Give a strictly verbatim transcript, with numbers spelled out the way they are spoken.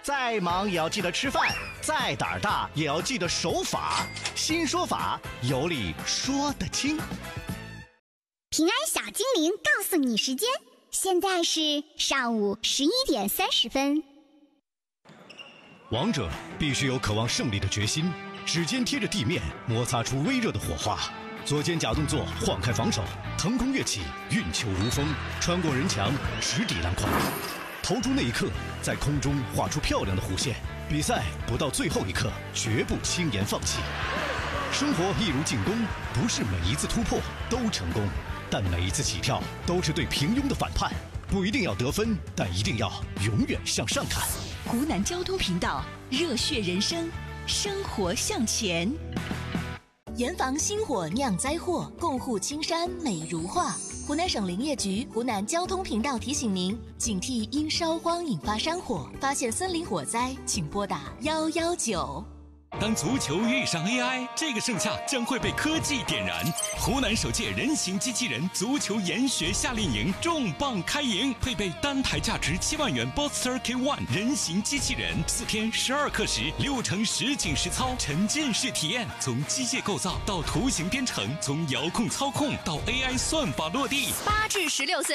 再忙也要记得吃饭，再胆儿大也要记得守法。新说法，有理说得清。 平安小精灵告诉你时间，现在是上午十一点三十分。 王者必须有渴望胜利的决心，指尖贴着地面，摩擦出微热的火花。左肩假动作晃开防守，腾空跃起，运球如风，穿过人墙，直抵篮筐。投出那一刻，在空中画出漂亮的弧线。比赛不到最后一刻，绝不轻言放弃。生活一如进攻，不是每一次突破都成功，但每一次起跳都是对平庸的反叛。不一定要得分，但一定要永远向上看。 湖南交通频道，热血人生，生活向前。严防星火酿灾祸，共护青山美如画。湖南省林业局、湖南交通频道提醒您：警惕因烧荒引发山火，发现森林火灾，请拨打幺幺九。 当足球遇上 A I， 这个盛夏将会被科技点燃。湖南首届人形机器人足球研学夏令营重磅开营，配备单台价值七万元 Boxster K 一 人形机器人，四天十二课时，六成实景实操，沉浸式体验，从机械构造到图形编程，从遥控操控到 A I 算法落地。 八至十六岁。